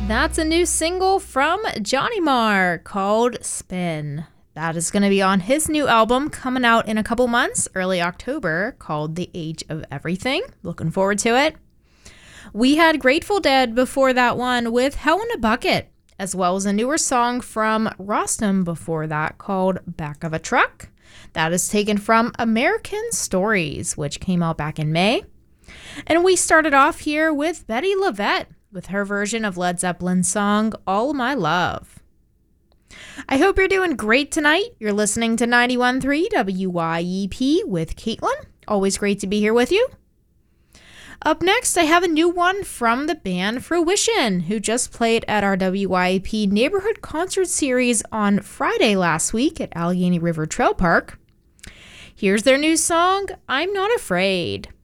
That's a new single from Johnny Marr called Spin. That is going to be on his new album coming out in a couple months, early October, called The Age of Everything. Looking forward to it. We had Grateful Dead before that one with Hell in a Bucket, as well as a newer song from Rostam before that called Back of a Truck. That is taken from American Stories, which came out back in May. And we started off here with Betty LaVette with her version of Led Zeppelin's song All My Love. I hope you're doing great tonight. You're listening to 91.3 WYEP with Caitlin. Always great to be here with you. Up next, I have a new one from the band Fruition, who just played at our WYEP Neighborhood Concert Series on Friday last week at Allegheny River Trail Park. Here's their new song, I'm Not Afraid.